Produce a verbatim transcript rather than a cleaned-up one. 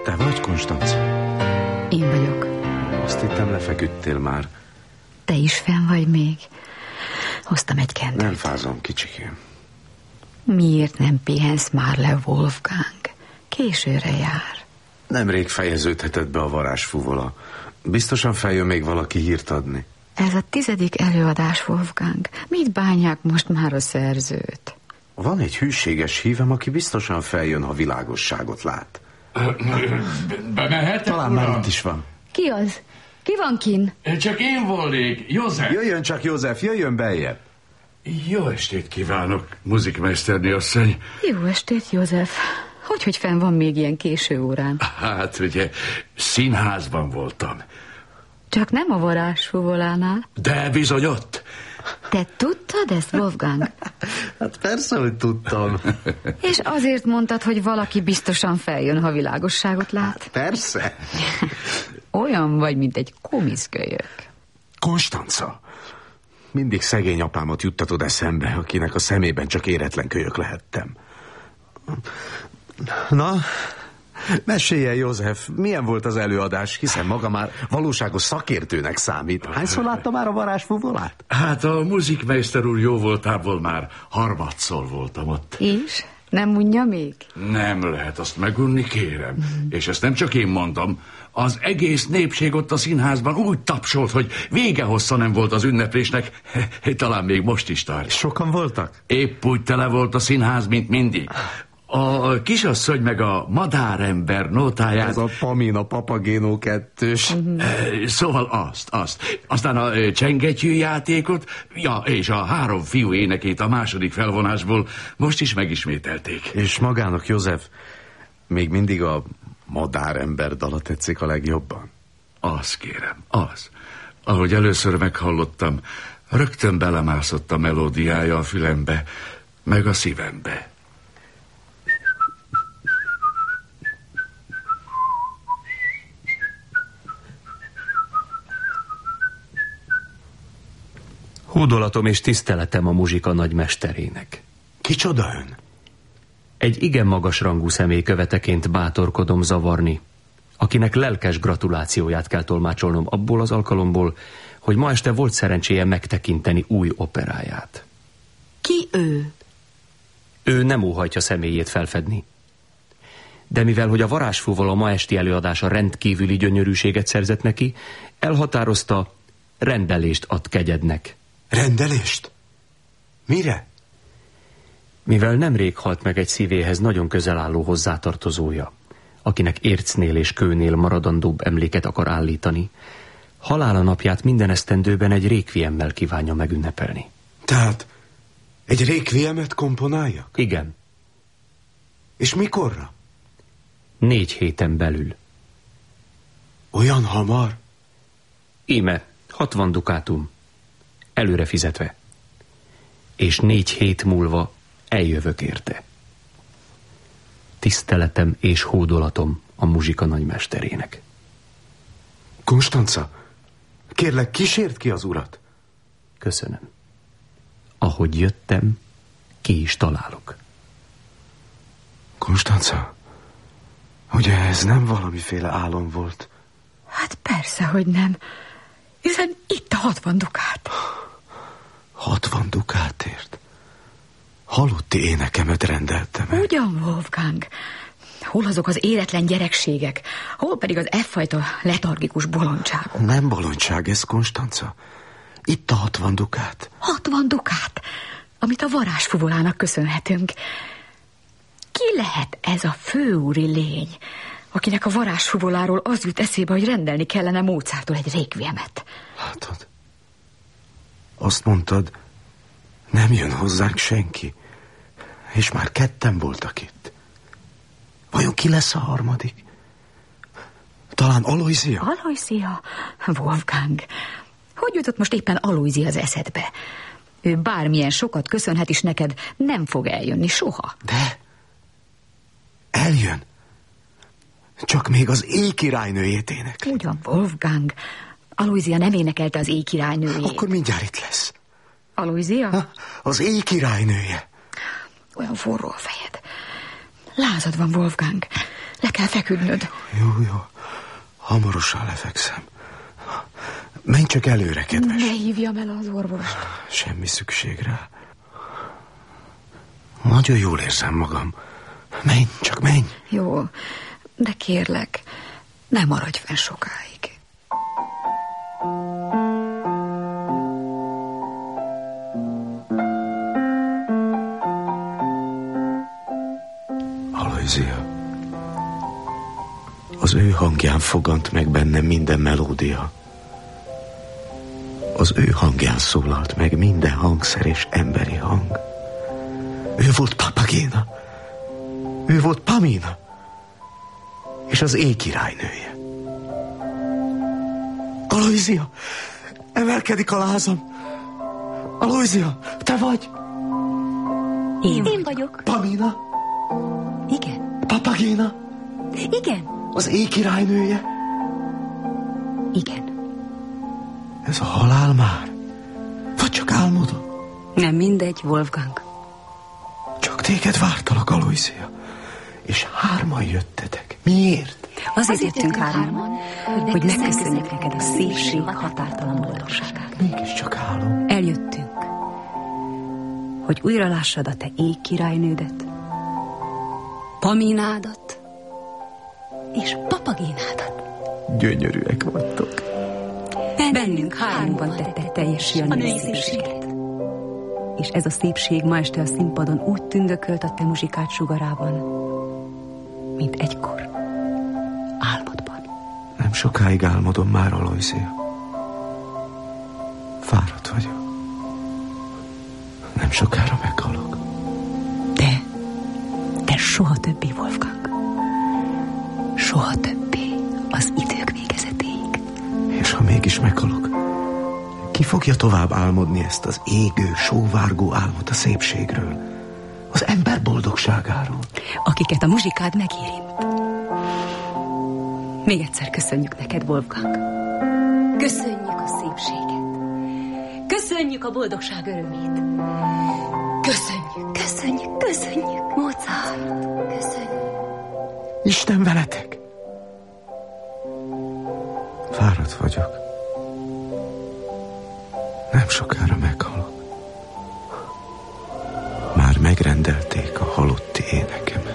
Te vagy, Konstanz? Én vagyok. Azt hittem, lefeküdtél már. Te is fenn vagy még? Hoztam egy kendőt. Nem fázom, kicsikém. Miért nem pihensz már le, Wolfgang? Későre jár. Nemrég fejeződhetett be a varázsfuvola. Biztosan feljön még valaki hírt adni. Ez a tizedik előadás, Wolfgang. Mit bánják most már a szerzőt? Van egy hűséges hívem, aki biztosan feljön, ha világosságot lát. Bemehetek, Talán uram? már itt is van. Ki az? Ki van kin? Csak én volnék, József. Jöjjön csak, József, jöjjön beljebb. Jó estét kívánok, muzikmesterni asszony. Jó estét, József. Hogy, hogy fenn van még ilyen késő órán? Hát, ugye, színházban voltam. Csak nem a varázsfuvolánál. De bizony ott. Te tudtad ezt, Wolfgang? Hát persze, hogy tudtam. És azért mondtad, hogy valaki biztosan feljön, ha világosságot lát? Persze. Olyan vagy, mint egy komiszkölyök. Konstanza, mindig szegény apámat juttatod eszembe, akinek a szemében csak éretlen kölyök lehettem. Na, mesélj el, József, milyen volt az előadás, hiszen maga már valóságos szakértőnek számít. Hányszor látta már a varázsfuvolát? Hát a muzikmeister úr jó voltából már harmadszor voltam ott. És? Nem mondja még? Nem lehet azt megunni, kérem. Mm. És ezt nem csak én mondom. Az egész népség ott a színházban úgy tapsolt, hogy vége hossza nem volt az ünneplésnek. Talán még most is tart. Sokan voltak? Épp úgy tele volt a színház, mint mindig. A kisasszony meg a madárember nótáját... Ez a Pamina Papagéno kettős. Mm-hmm. Szóval azt, azt. Aztán a csengetyű játékot, ja, és a három fiú énekét a második felvonásból most is megismételték. És magának, József, még mindig a madárember dala tetszik a legjobban? Az, kérem, az. Ahogy először meghallottam, rögtön belemászott a melódiája a fülembe, meg a szívembe. Hódolatom és tiszteletem a muzsika nagymesterének. Kicsoda ön? Egy igen magas rangú személy követeként bátorkodom zavarni, akinek lelkes gratulációját kell tolmácsolnom abból az alkalomból, hogy ma este volt szerencséje megtekinteni új operáját. Ki ő? Ő nem óhajtja személyét felfedni. De mivel, hogy a varázsfuvola ma esti előadása rendkívüli gyönyörűséget szerzett neki, elhatározta, rendelést ad kegyednek. Rendelést? Mire? Mivel nemrég halt meg egy szívéhez nagyon közel álló hozzátartozója, akinek ércnél és kőnél maradandóbb emléket akar állítani, halála napját minden esztendőben egy rékviemmel kívánja megünnepelni. Tehát egy rékviemet komponáljak? Igen. És mikorra? Négy héten belül. Olyan hamar? Íme, hatvan dukátum. Előre fizetve. És négy hét múlva eljövök érte. Tiszteletem és hódolatom a muzsika nagymesterének. Konstanza, kérlek, kísérd ki az urat. Köszönöm. Ahogy jöttem, ki is találok. Konstanza, ugye ez nem valamiféle álom volt? Hát persze, hogy nem. Hiszen itt a hatvan dukát. Hatvan dukátért? Halotti énekemet rendeltem el. Ugyan, Wolfgang. Hol azok az éretlen gyerekségek? Hol pedig az e-fajta letargikus bolondságok? Nem bolondság ez, Konstanza. Itt a hatvan dukát. Hatvan dukát, amit a varázsfuvolának köszönhetünk. Ki lehet ez a főúri lény, akinek a varázsfuvoláról az jut eszébe, hogy rendelni kellene Mozarttól egy rékviemet? Látod? Azt mondtad, nem jön hozzánk senki. És már ketten voltak itt. Vajon ki lesz a harmadik? Talán Aloysia? Aloysia? Wolfgang, hogy jutott most éppen Aloysia az eszedbe? Ő bármilyen sokat köszönhet is neked, nem fog eljönni soha. De eljön. Csak még az éj királynőjét énekli. Ugyan, Wolfgang, Aloysia nem énekelte az éj királynőjét. Akkor mindjárt itt lesz. Aloysia? Ha, az éj királynője. Olyan forró a fejed. Lázad van, Wolfgang. Le kell feküdnöd. Jó, jó. Hamarosan lefekszem. Menj csak előre, kedves. Ne hívjam el az orvost. Semmi szükség rá. Nagyon jól érzem magam. Menj, csak menj. Jó, de kérlek, ne maradj fenn sokáig. Alojzia. Az ő hangján fogant meg bennem minden melódia. Az ő hangján szólalt meg minden hangszer és emberi hang. Ő volt Papagéna. Ő volt Pamina. És az éj királynője. Alojzia, emelkedik a lázam. Alojzia, te vagy? Én, Én vagyok. Pamina? Igen. Papagéna? Igen. Az éj királynője? Igen. Ez a halál már? Vagy csak álmodom? Nem mindegy, Wolfgang. Csak téged vártalak, Alojzia. És hárman jöttetek. Miért? Azért, Azért jöttünk hárman, hárman, hogy megköszönjük neked a szépség határtalan boldogságát. Mégiscsak álom. Eljöttünk, hogy újra lássad a te éj királynődet, Paminádat és Papagénádat. Gyönyörűek vagytok. Bennünk hármunkban tettek teljesülni a női szépséget. És ez a szépség ma este a színpadon úgy tündökölt a te muzsikád sugarában, mint egykor álmodban. Nem sokáig álmodom már, Alojzia. Fáradt vagyok. Nem sokára meghalok. De, de soha többé, Wolfgang. Soha többé az idők végezetéig. És ha mégis meghalok, ki fogja tovább álmodni ezt az égő, sóvárgó álmot a szépségről, az ember boldogságáról? Akiket a muzsikád megérint. Még egyszer köszönjük neked, Wolfgang. Köszönjük a szépséget. Köszönjük a boldogság örömét. Köszönjük, köszönjük, köszönjük, Mozart. Köszönjük. Isten veletek! Fáradt vagyok. Nem sokára meghalok. Már megrendelték a halotti ének.